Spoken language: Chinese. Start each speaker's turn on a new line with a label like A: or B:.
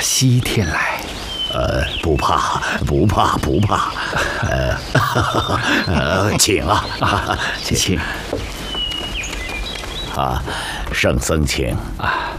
A: 西天来。
B: 不怕，不怕，不怕。请啊，
A: 请。
B: 圣僧请啊。